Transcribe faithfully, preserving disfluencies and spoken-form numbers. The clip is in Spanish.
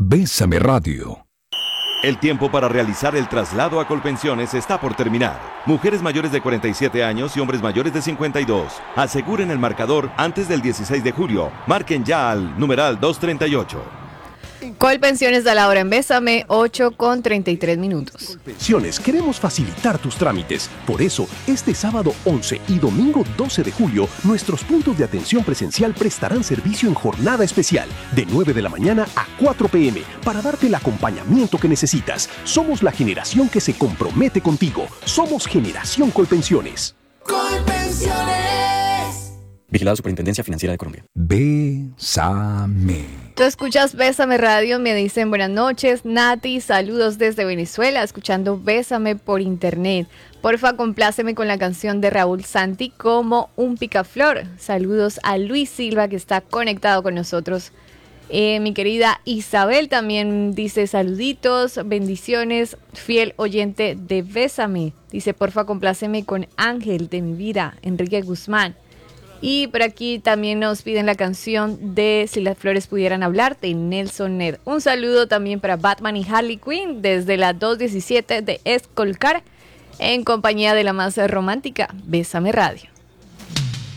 Bésame Radio. El tiempo para realizar el traslado a Colpensiones está por terminar. Mujeres mayores de cuarenta y siete años y hombres mayores de cincuenta y dos. Aseguren el marcador antes del dieciséis de julio. Marquen ya al numeral doscientos treinta y ocho. Colpensiones da la hora en Bésame, ocho con treinta y tres minutos. Colpensiones, queremos facilitar tus trámites. Por eso, este sábado once y domingo doce de julio, nuestros puntos de atención presencial prestarán servicio en jornada especial, de nueve de la mañana a cuatro pe eme, para darte el acompañamiento que necesitas. Somos la generación que se compromete contigo. Somos Generación Colpensiones. Colpensiones. Vigilado Superintendencia Financiera de Colombia. Bésame. Tú escuchas Bésame Radio, me dicen buenas noches, Nati, saludos desde Venezuela, escuchando Bésame por internet. Porfa, compláceme con la canción de Raúl Santi como Un Picaflor. Saludos a Luis Silva, que está conectado con nosotros. Eh, mi querida Isabel también dice saluditos, bendiciones, fiel oyente de Bésame. Dice, porfa, compláceme con Ángel de mi vida, Enrique Guzmán. Y por aquí también nos piden la canción de Si las flores pudieran hablar, de Nelson Ned. Un saludo también para Batman y Harley Quinn desde la doscientos diecisiete de Escolcar, en compañía de la más romántica, Bésame Radio.